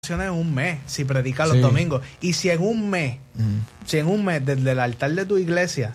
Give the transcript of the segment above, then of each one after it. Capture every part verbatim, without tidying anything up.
en un mes si predicas los Sí. domingos. Y si en un mes, Mm. si en un mes desde el altar de tu iglesia,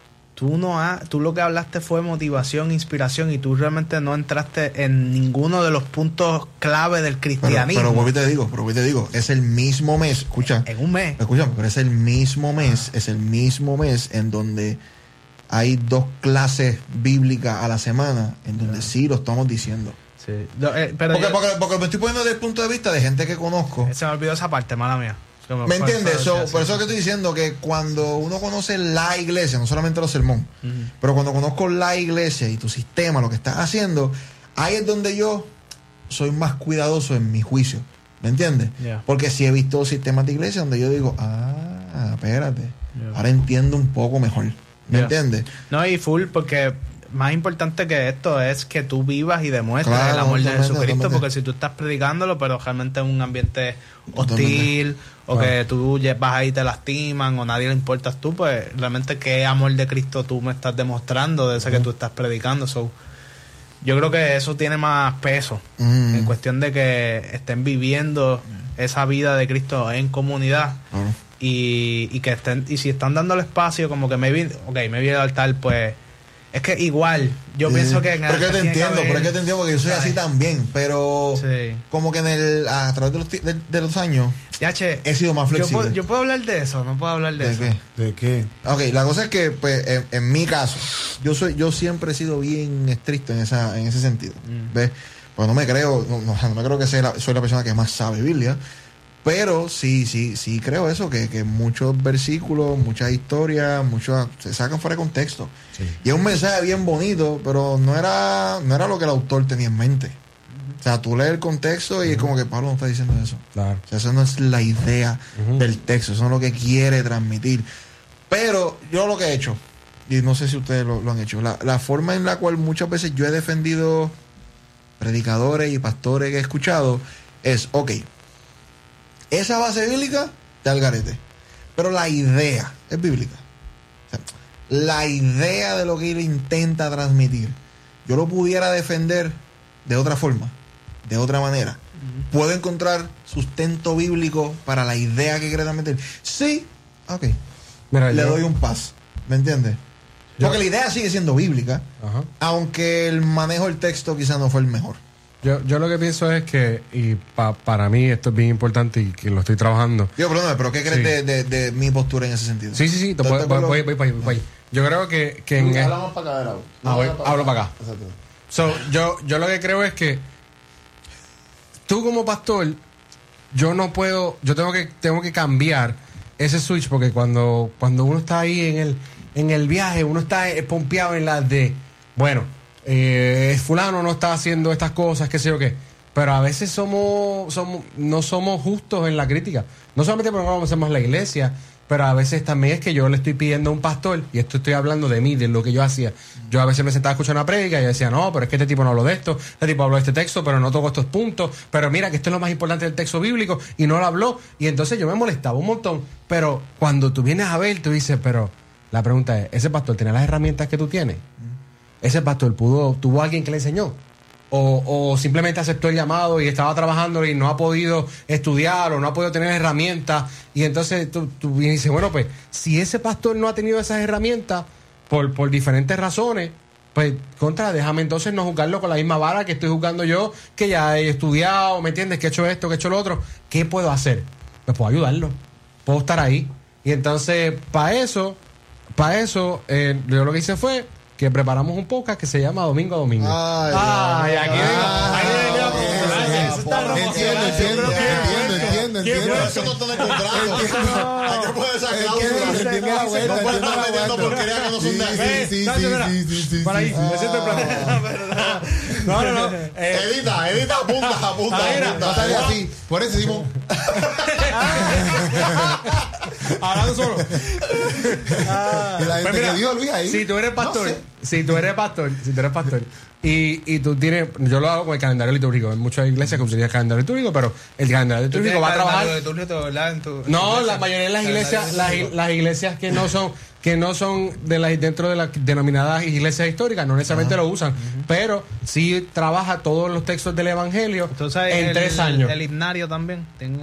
tú no ha, tú lo que hablaste fue motivación, inspiración, y tú realmente no entraste en ninguno de los puntos clave del Pero, cristianismo. pero vuelvo y te digo, pero vuelvo y te digo, es el mismo mes, escucha, En un mes. escucha, pero es el mismo mes, es el mismo mes en donde hay dos clases bíblicas a la semana, en donde sí lo estamos diciendo. Sí. No, eh, pero Porque, yo- porque, porque me estoy poniendo desde el punto de vista de gente que conozco. se me olvidó esa parte, mala mía. Se ¿Me entiendes? fue- So, fue- sí, por eso sí, es que estoy diciendo que cuando uno conoce la iglesia, no solamente los sermones, Ujú. pero cuando conozco la iglesia y tu sistema, lo que estás haciendo, ahí es donde yo soy más cuidadoso en mi juicio. ¿Me entiendes? Yeah. Porque si he visto sistemas de iglesia donde yo digo, ah, espérate, Yeah. ahora entiendo un poco mejor. ¿Me Yeah. entiendes? No, y full, porque más importante que esto es que tú vivas y demuestres Claro, el amor de totalmente, Jesucristo, totalmente. porque si tú estás predicándolo, pero realmente en un ambiente Totalmente. hostil, o Claro. que tú lle- vas ahí y te lastiman, o nadie le importas tú, pues realmente qué amor de Cristo tú me estás demostrando de ese que tú estás predicando. So, yo creo que eso tiene más peso, Mm. en cuestión de que estén viviendo esa vida de Cristo en comunidad. Claro. Y, y que estén, y si están dando el espacio, como que maybe, ok, maybe el altar, pues es que igual, yo Sí. pienso que en el Pero es que altar te tiene que entiendo, haber- pero es que te entiendo porque yo soy ¿sabes? así también, pero Sí. como que en el a través de los, ti- de, de los años Ya, che, he sido más yo flexible. puedo, yo puedo hablar de eso, no puedo hablar de, ¿De eso. qué? ¿De qué? Ok, la cosa es que pues en, en mi caso, yo soy yo siempre he sido bien estricto en esa en ese sentido. Mm. ¿Ves? Pues no me creo, no, no, no me creo que sea la- soy la persona que más sabe Biblia, pero sí, sí, sí creo eso, que, que muchos versículos, muchas historias, muchos se sacan fuera de contexto. Sí. Y es un mensaje bien bonito, pero no era, no era lo que el autor tenía en mente. O sea, tú lees el contexto y es como que Pablo no está diciendo eso. Claro. O sea, esa no es la idea Ujú. del texto, eso no es lo que quiere transmitir. Pero yo lo que he hecho, y no sé si ustedes lo, lo han hecho, la, la forma en la cual muchas veces yo he defendido predicadores y pastores que he escuchado es, ok, esa base bíblica de Algarete, pero la idea es bíblica. O sea, la idea de lo que él intenta transmitir, yo lo pudiera defender de otra forma, de otra manera. ¿Puedo encontrar sustento bíblico para la idea que quiere transmitir? Sí, ok. Mira, Le yo- doy un paso, ¿me entiendes? Yo- Porque la idea sigue siendo bíblica, Ajá. aunque el manejo del texto quizás no fue el mejor. Yo, yo lo que pienso es que, y pa- para mí esto es bien importante y que lo estoy trabajando. Yo, perdóname, pero ¿qué crees Sí. de, de- de mi postura en ese sentido? Sí, sí, sí, te ¿Estás voy, de voy, acuerdo? voy, voy, voy, voy. Yo creo que, que en... Hablamos para acá, Raúl. Ah, voy- hablo para acá. Exacto. So, yo, yo lo que creo es que tú como pastor, yo no puedo, yo tengo que, tengo que cambiar ese switch porque cuando, cuando uno está ahí en el, en el viaje, uno está eh, pompeado en las de, bueno, eh, fulano no está haciendo estas cosas, qué sé yo qué. Pero a veces somos, somos, no somos justos en la crítica. No solamente porque no hacemos la iglesia, pero a veces también es que yo le estoy pidiendo a un pastor, y esto estoy hablando de mí, de lo que yo hacía. Yo a veces me sentaba a escuchar una prédica y yo decía, no, pero es que este tipo no habló de esto, este tipo habló de este texto, pero no tocó estos puntos, pero mira que esto es lo más importante del texto bíblico, y no lo habló. Y entonces yo me molestaba un montón. Pero cuando tú vienes a ver, tú dices, pero la pregunta es, ¿ese pastor tiene las herramientas que tú tienes? ¿Ese pastor pudo, tuvo alguien que le enseñó? O, o simplemente aceptó el llamado y estaba trabajando y no ha podido estudiar o no ha podido tener herramientas. Y entonces tú, tú vienes y dices, bueno, pues si ese pastor no ha tenido esas herramientas por, por diferentes razones, pues contra, déjame entonces no juzgarlo con la misma vara que estoy juzgando yo, que ya he estudiado, ¿me entiendes? Que he hecho esto, que he hecho lo otro. ¿Qué puedo hacer? Pues puedo ayudarlo, puedo estar ahí. Y entonces, para eso, para eso, eh, yo lo que hice fue que preparamos un podcast que se llama Domingo a Domingo. Ay, Ay, aquí vengo. ay, Ahí vengo a ay, promocionar. ay, Eso está ay, promocionado. Entiendo, Yo creo que- entiendo, entiendo, ¿Quién entiendo. fue? Eso no está en el contrato. Hay que poner esa cláusula. Entiendo la vuelta, No puedes entiendo estar la metiendo vuelta. porquería que no son Sí, de aquí. sí, sí, Nacho, mira, sí, sí, sí, para ahí, sí. me siento el plan. No, no, no. eh, Edita, edita, apunta, apunta, Ahí, mira, apunta. Va a salir así. Por eso decimos. Hablando solo. Ah, y la gente Pues mira, que dio Luis ahí. si tú eres pastor, no sé. si tú eres pastor, si tú eres pastor, y, y tú tienes, yo lo hago con el calendario litúrgico. En muchas iglesias que utilizan el calendario litúrgico, pero el calendario Tú litúrgico va a trabajar. de turno, ¿verdad? En tu, en No, tu iglesia. la mayoría de las Calendario iglesias, las, litúrgico. las iglesias que no son, que no son de las dentro de las denominadas iglesias históricas, no necesariamente lo usan, pero sí trabaja todos los textos del evangelio Entonces, en el, tres años. El himnario también. Tiene